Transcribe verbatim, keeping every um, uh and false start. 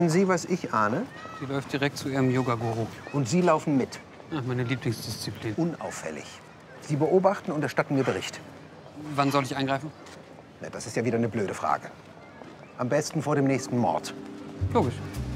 Sie, was ich ahne? Sie läuft direkt zu Ihrem Yoga-Guru. Und Sie laufen mit. Ach, meine Lieblingsdisziplin. Unauffällig. Sie beobachten und erstatten mir Bericht. Wann soll ich eingreifen? Na, das ist ja wieder eine blöde Frage. Am besten vor dem nächsten Mord. Logisch.